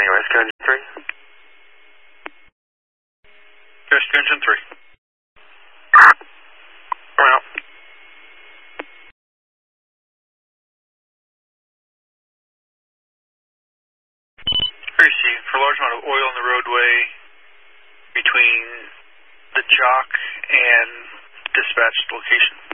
morning, Rescue Engine 3. Rescue Engine 3. We're out. Received for a large amount of oil on the roadway between the jock and dispatched location.